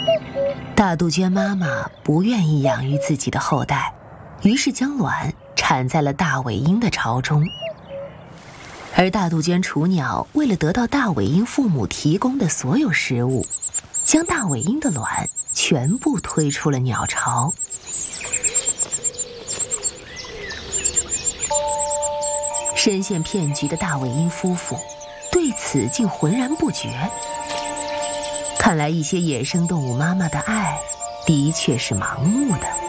大杜鹃妈妈不愿意养育自己的后代，于是将卵产在了大尾鹰的巢中。而大杜鹃雏鸟为了得到大尾鹰父母提供的所有食物，将大尾鹰的卵全部推出了鸟巢。深陷骗局的大尾鹰夫妇对此竟浑然不觉。看来一些野生动物妈妈的爱的确是盲目的。